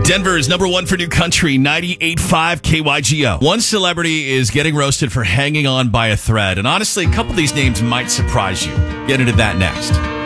Denver is number one for new country, 98.5 KYGO. One celebrity is getting roasted for hanging on by a thread. And honestly, a couple of these names might surprise you. Get into that next.